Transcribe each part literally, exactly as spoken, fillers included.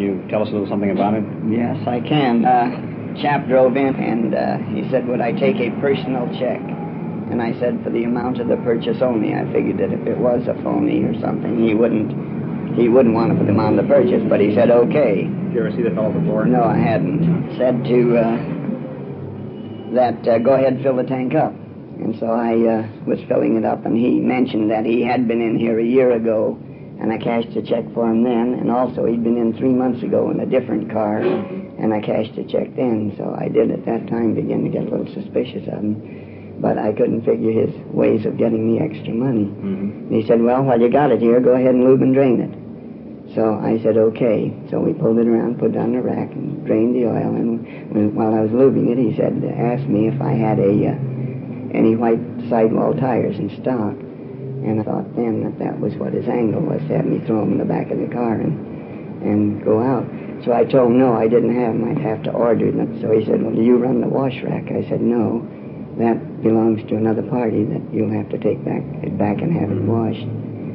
you tell us a little something about him? Yes, I can. Uh, chap drove in, and uh, he said, would I take a personal check? And I said, for the amount of the purchase only. I figured that if it was a phony or something, he wouldn't he wouldn't want to put the amount of the purchase, but he said, okay. Did you ever see the fellow before? No, I hadn't. Said to uh, that, uh, go ahead, fill the tank up. And so I uh, was filling it up, and he mentioned that he had been in here a year ago, and I cashed a check for him then, and also he'd been in three months ago in a different car, and I cashed a check then. So I did at that time begin to get a little suspicious of him, but I couldn't figure his ways of getting the extra money. Mm-hmm. And he said, well, while you got it here, go ahead and lube and drain it. So I said, okay. So we pulled it around, put it on the rack, and drained the oil, and when, while I was lubing it, he said, asked me if I had a... Uh, any white sidewall tires in stock. And I thought then that that was what his angle was, to have me throw them in the back of the car and and go out. So I told him no, I didn't have them. I'd have to order them. So he said, well, do you run the wash rack? I said, no, that belongs to another party that you'll have to take back it back and have it washed.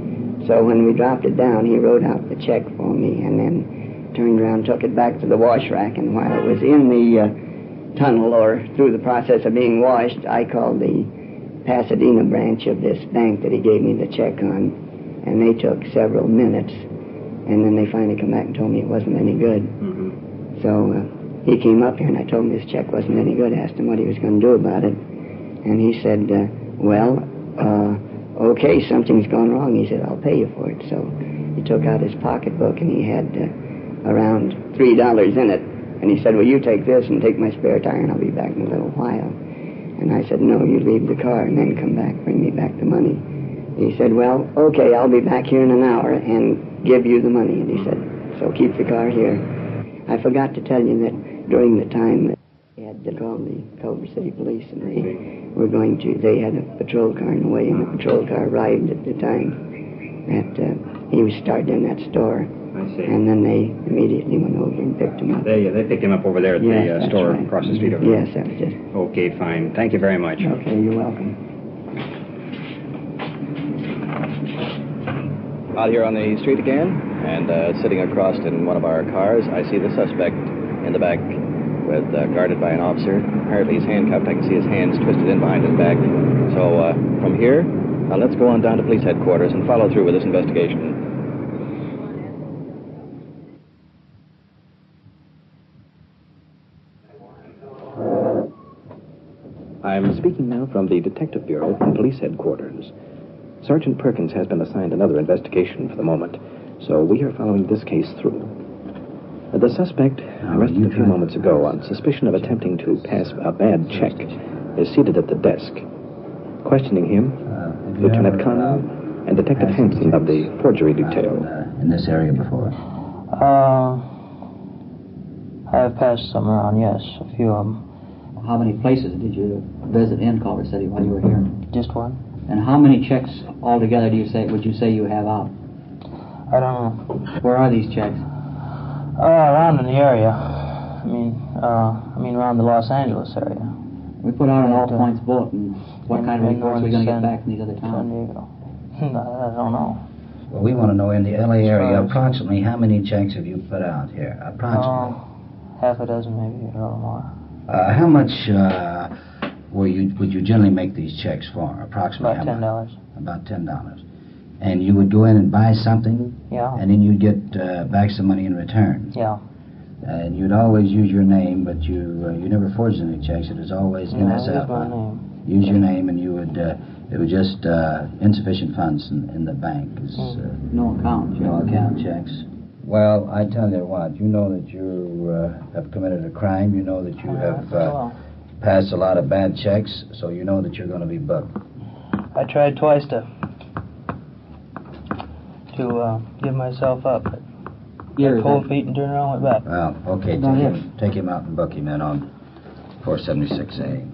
So when we dropped it down, he wrote out the check for me and then turned around, took it back to the wash rack, and while it was in the uh, tunnel or through the process of being washed, I called the Pasadena branch of this bank that he gave me the check on, and they took several minutes, and then they finally come back and told me it wasn't any good. Mm-hmm. So uh, he came up here, and I told him this check wasn't any good, asked him what he was going to do about it, and he said, uh, well, uh, okay, something's gone wrong. He said, I'll pay you for it. So he took out his pocketbook, and he had uh, around three dollars in it. And he said, well, you take this and take my spare tire, and I'll be back in a little while. And I said, no, you leave the car and then come back, bring me back the money. He said, well, okay, I'll be back here in an hour and give you the money. And he said, so keep the car here. I forgot to tell you that during the time that he had to call the Culver City Police, and they were going to, they had a patrol car in the way, and the patrol car arrived at the time that uh, he was started in that store. I see. And then they immediately went over and picked him up. They they picked him up over there at yes, the uh, store right. across the street over there. Yes, that was it. Okay, fine. Thank you very much. Okay, you're welcome. Out here on the street again, and uh, sitting across in one of our cars, I see the suspect in the back, with uh, guarded by an officer. Apparently he's handcuffed. I can see his hands twisted in behind his back. So uh, from here, now let's go on down to police headquarters and follow through with this investigation. I'm speaking now from the Detective Bureau from Police Headquarters. Sergeant Perkins has been assigned another investigation for the moment, so we are following this case through. The suspect, arrested a few moments ago on suspicion of attempting to pass a bad check, is seated at the desk. Questioning him, uh, Lieutenant Connell and Detective Hanson of the forgery detail. Uh, in this area before? Uh, I've passed some around, yes, a few of them. How many places did you visit in Culver City while you were here? Just one. And how many checks altogether do you say would you say you have out? I don't know. Where are these checks? Uh, around in the area. I mean, uh, I mean around the Los Angeles area. We put out an all points bulletin. What in, kind of in reports are we going to get back from these other San towns? Diego. I don't know. Well, we want to know in the L A area approximately how many checks have you put out here? Approximately. Uh, half a dozen, maybe, a little more. Uh, how much uh, were you would you generally make these checks for? Approximately about ten dollars. About ten dollars. And you would go in and buy something. Yeah. And then you'd get uh, back some money in return. Yeah. And you'd always use your name, but you uh, you never forged any checks. It was always yeah, N S F. Use my name. Use your name, and you would. Uh, it was just uh, insufficient funds in, in the bank. Mm. Uh, no account. No account checks. Well, I tell you what, you know that you uh, have committed a crime. You know that you uh, have uh, well. passed a lot of bad checks, so you know that you're going to be booked. I tried twice to to uh, give myself up, but Years, cold feet and turned around and went back. Well, okay, take him, take him out and book him in on four seventy-six A.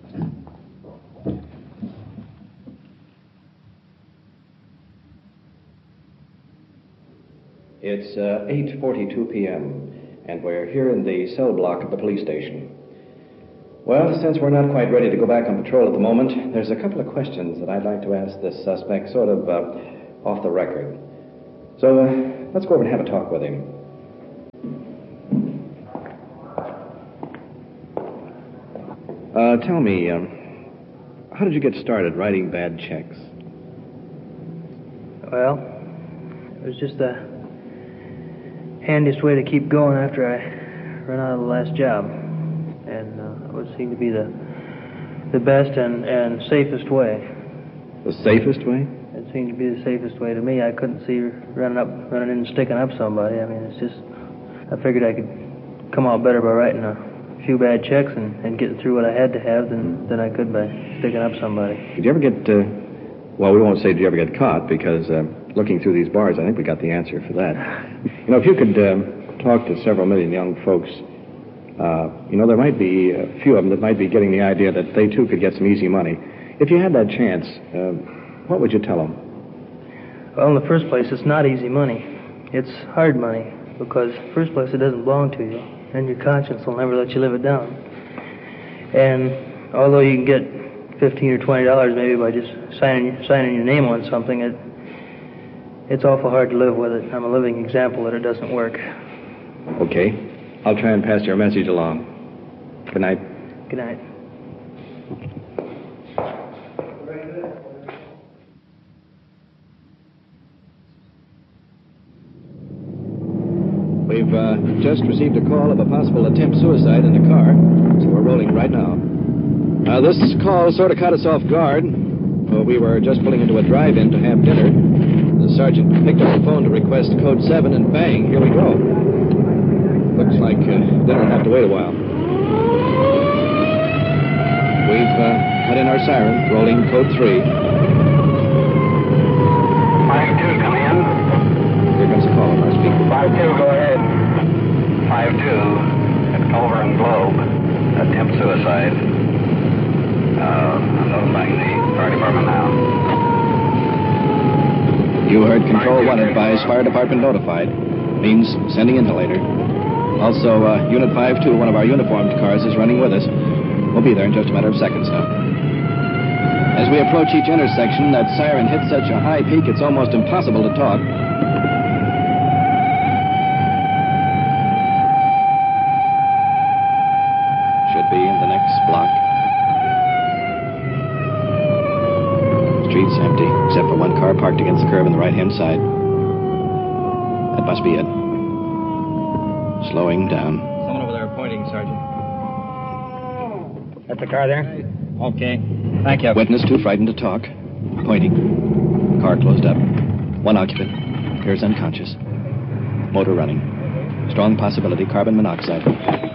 It's uh, eight forty-two p.m., and we're here in the cell block of the police station. Well, since we're not quite ready to go back on patrol at the moment, there's a couple of questions that I'd like to ask this suspect, sort of uh, off the record. So uh, let's go over and have a talk with him. Uh, tell me, um, how did you get started writing bad checks? Well, it was just the handiest way to keep going after I ran out of the last job. And uh, it would seem to be the the best and, and safest way. The safest way? It seemed to be the safest way to me. I couldn't see running up, running in and sticking up somebody. I mean, it's just, I figured I could come out better by writing a few bad checks and, and getting through what I had to have than, than I could by sticking up somebody. Did you ever get, uh, well, we won't say did you ever get caught, because uh, looking through these bars, I think we got the answer for that. You know, if you could um, talk to several million young folks, uh, you know, there might be a few of them that might be getting the idea that they, too, could get some easy money. If you had that chance, uh, what would you tell them? Well, in the first place, it's not easy money. It's hard money, because, in the first place, it doesn't belong to you, and your conscience will never let you live it down. And although you can get fifteen or twenty dollars maybe by just signing signing your name on something, it it's awful hard to live with it. I'm a living example that it doesn't work. Okay. I'll try and pass your message along. Good night. Good night. We've uh, just received a call of a possible attempt suicide in the car, so we're rolling right now. Uh, this call sort of caught us off guard. Well, we were just pulling into a drive-in to have dinner. The sergeant picked up the phone to request code seven, and bang, here we go. Looks like uh, dinner will have to wait a while. We've uh, cut in our siren, rolling code three. five two, come in. Here comes a call on our speaker. five two, go ahead. five two, at Culver and Globe. Attempt suicide. Uh, I'm notifying the fire department now. You heard Control one advise fire department notified. Means sending inhalator. Also, uh, Unit five two, one of our uniformed cars, is running with us. We'll be there in just a matter of seconds now. As we approach each intersection, that siren hits such a high peak it's almost impossible to talk. Should be in the next block. Street's empty, except for one car parked against the curb on the right-hand side. That must be it. Slowing down. Someone over there pointing, Sergeant. That's the car there? Okay. Thank you. Witness too frightened to talk. Pointing. Car closed up. One occupant. Appears unconscious. Motor running. Strong possibility carbon monoxide.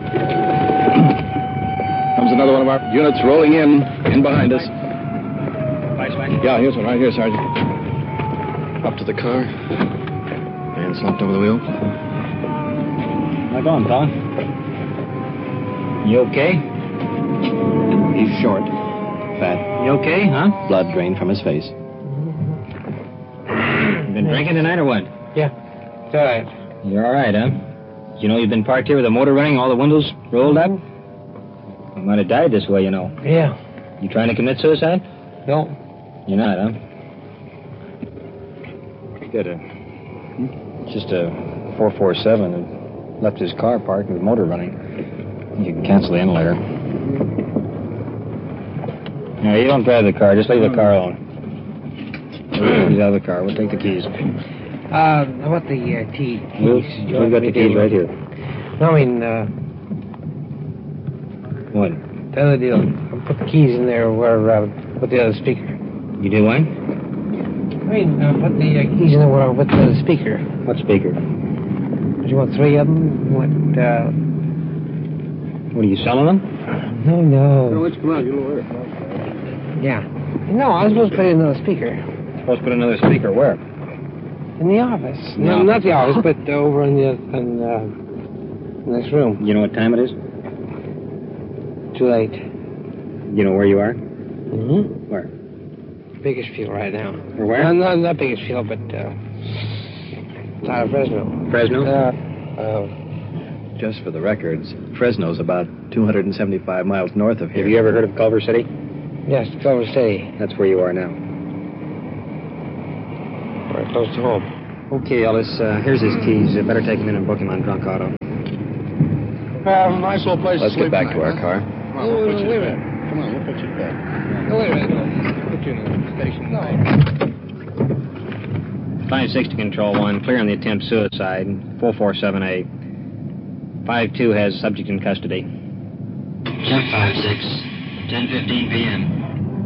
Comes another one of our units rolling in. In behind us. Flashback? Yeah, here's one right here, Sergeant. Up to the car. Man slumped over the wheel. How you going, fella? You okay? He's short. Fat. You okay, huh? Blood drained from his face. You been drinking tonight or what? Yeah, it's all right. You're all right, huh? You know you've been parked here with the motor running, all the windows rolled up? You might have died this way, you know. Yeah. You trying to commit suicide? No. You're not, huh? Good. Uh, it's just a four four seven and left his car parked with the motor running. You can cancel the inhalator. No, you don't drive the car. Just leave the car alone. He's out of the car. We'll take the keys. Uh, how about the uh, key? We'll, keys? we've got the keys right here. No, I mean, uh, What? the other deal. I'll put the keys in there where, uh, put the other speaker. You do what? I mean, uh, put the uh, keys in there where I put the other speaker. What speaker? Do you want three of them? What, uh... What, are you selling them? No, no. let's come out. You know where. Yeah. No, I was supposed to put in another speaker. Supposed to put another speaker where? In the office. No. No, not the office, but uh, over in the, in, uh, next room. You know what time it is? Too late. You know where you are? Mm-hmm. Where? Bakersfield right now. Or where? No, no, not Bakersfield, but, uh, it's out of Fresno. Fresno? Uh, uh, Just for the records, Fresno's about two hundred seventy-five miles north of here. Have you ever heard of Culver City? yes, Culver City. That's where you are now. Very close to home. Okay, Ellis, uh, here's his keys. You better take him in and book him on drunk auto. Um, nice little place Let's get back to our car. Oh, wait a minute. put you back. No, wait a minute. Put you in the station. No. five six to Control one, clear on the attempt suicide, four four seven eight. five two has subject in custody. ten five six, ten fifteen p m